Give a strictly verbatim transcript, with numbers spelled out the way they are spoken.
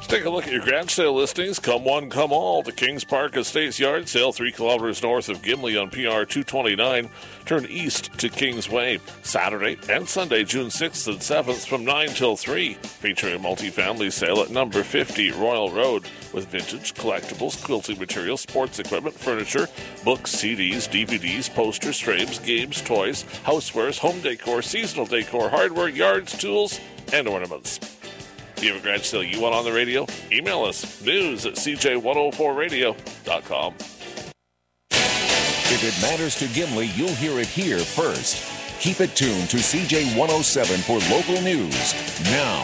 Let's take a look at your garage sale listings. Come one, come all. The Kings Park Estates Yard Sale, three kilometers north of Gimli on P R two twenty-nine. Turn east to Kingsway. Saturday and Sunday, June sixth and seventh from nine till three. Featuring a multifamily sale at number fifty Royal Road with vintage, collectibles, quilting materials, sports equipment, furniture, books, C Ds, D V Ds, posters, frames, games, toys, housewares, home decor, seasonal decor, hardware, yards, tools, and ornaments. Do you have a garage sale you want on the radio? Email us, news at c j one oh four radio dot com. If it matters to Gimli, you'll hear it here first. Keep it tuned to C J one oh seven for local news. Now,